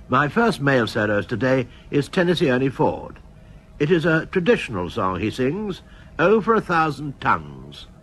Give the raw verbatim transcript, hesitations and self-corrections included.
My first male soloist today is Tennessee Ernie Ford. It is a traditional song he sings, "Oh, for a Thousand Tongues."